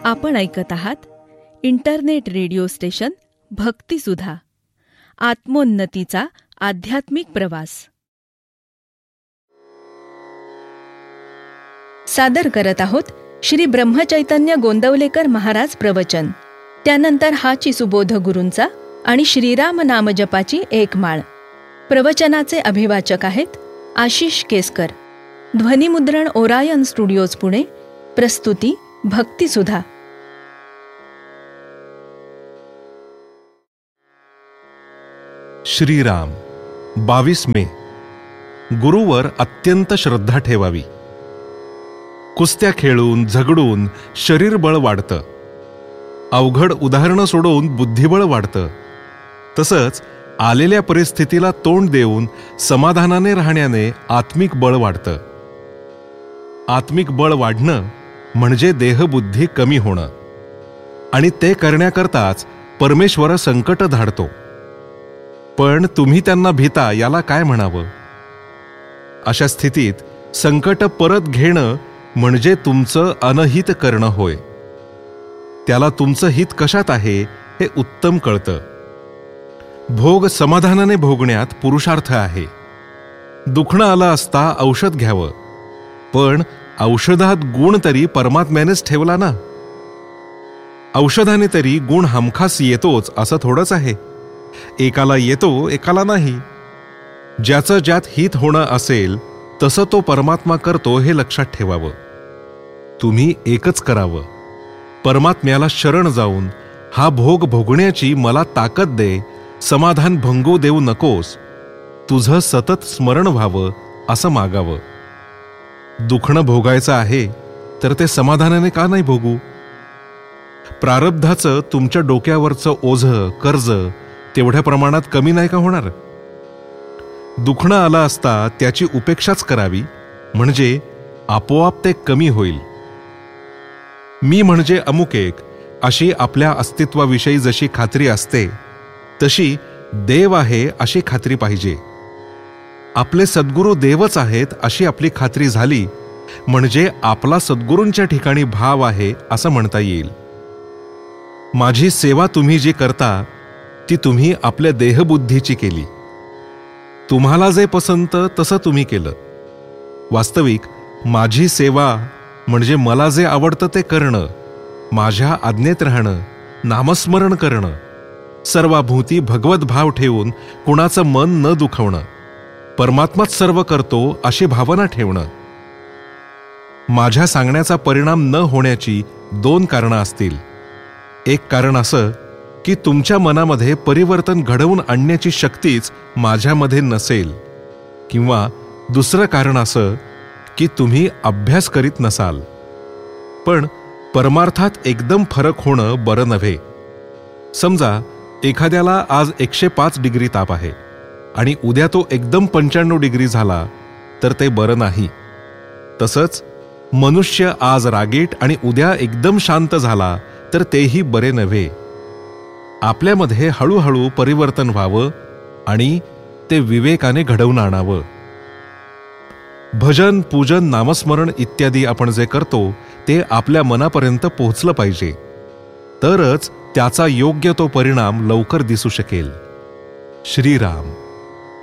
आपण ऐकत आहात इंटरनेट रेडिओ स्टेशन भक्तिसुधा, आत्मोन्नतीचा आध्यात्मिक प्रवास. सादर करत आहोत श्री ब्रह्मचैतन्य गोंदवलेकर महाराज प्रवचन. त्यानंतर हाची सुबोध गुरूंचा आणि श्रीराम नामजपाची एक माळ. प्रवचनाचे अभिवाचक आहेत आशिष केसकर. ध्वनिमुद्रण ओरायन स्टुडिओज पुणे. प्रस्तुती भक्तिसुधा. श्रीराम 22 मे. गुरुवर अत्यंत श्रद्धा ठेवावी. कुस्त्या खेळून झगडून शरीरबळ वाढतं, अवघड उदाहरणं सोडून बुद्धिबळ वाढतं. तसंच आलेल्या परिस्थितीला तोंड देऊन समाधानाने राहण्याने आत्मिक बळ वाढतं. आत्मिक बळ वाढणं म्हणजे देहबुद्धी कमी होणं, आणि ते करण्याकरताच परमेश्वर संकट धाडतो. पण तुम्ही त्यांना भीता, याला काय म्हणावं? अशा स्थितीत संकट परत घेणं म्हणजे तुमचं अनहित करणं होय. त्याला तुमचं हित कशात आहे हे उत्तम कळतं. भोग समाधानाने भोगण्यात पुरुषार्थ आहे. दुखणं आलं असता औषध घ्यावं, पण औषधात गुण तरी परमात्म्यानेच ठेवला ना. औषधाने तरी गुण हमखास येतोच असं थोडंच आहे. एकाला येतो, एकाला नाही. ज्याचं ज्यात हित होणं असेल तसं तो परमात्मा करतो हे लक्षात ठेवावं. तुम्ही एकच करावं, परमात्म्याला शरण जाऊन हा भोग भोगण्याची मला ताकद दे, समाधान भंगू देऊ नकोस, तुझं सतत स्मरण व्हावं असं मागावं. दुखणं भोगायचं आहे तर ते समाधानाने का नाही भोगू? प्रारब्धाचं तुमच्या डोक्यावरचं ओझं कर्ज तेवढ्या प्रमाणात कमी नाही का होणार? दुखणं आलं असता त्याची उपेक्षाच करावी, म्हणजे आपोआप ते कमी होईल. मी म्हणजे अमुक एक अशी आपल्या अस्तित्वाविषयी जशी खात्री असते, तशी देव आहे अशी खात्री पाहिजे. आपले सद्गुरू देवच आहेत अशी आपली खात्री झाली म्हणजे आपला सद्गुरूंच्या ठिकाणी भाव आहे असं म्हणता येईल. माझी सेवा तुम्ही जी करता ती तुम्ही आपल्या देहबुद्धीची केली. तुम्हाला जे पसंत तसं तुम्ही केलं. वास्तविक माझी सेवा म्हणजे मला जे आवडतं ते करणं, माझ्या आज्ञेत राहणं, नामस्मरण करणं, सर्वाभूती भगवत भाव ठेवून कुणाचं मन न दुखवणं, परमात्माच सर्व करतो अशी भावना ठेवणं. माझ्या सांगण्याचा परिणाम न होण्याची 2 कारणं असतील. एक कारण असं की तुमच्या मनामध्ये परिवर्तन घडवून आणण्याची शक्तीच माझ्यामध्ये नसेल, किंवा दुसरं कारण असं की तुम्ही अभ्यास करीत नसाल. पण परमार्थात एकदम फरक होणं बरं नव्हे. समजा एखाद्याला आज 105 डिग्री ताप आहे आणि उद्या तो एकदम 95 डिग्री झाला तर ते बरं नाही. तसंच मनुष्य आज रागीट आणि उद्या एकदम शांत झाला तर तेही बरे नव्हे. आपल्यामध्ये हळूहळू परिवर्तन व्हावं आणि ते विवेकाने घडवून आणावं. भजन, पूजन, नामस्मरण इत्यादी आपण जे करतो ते आपल्या मनापर्यंत पोहोचलं पाहिजे, तरच त्याचा योग्य तो परिणाम लवकर दिसू शकेल. श्रीराम.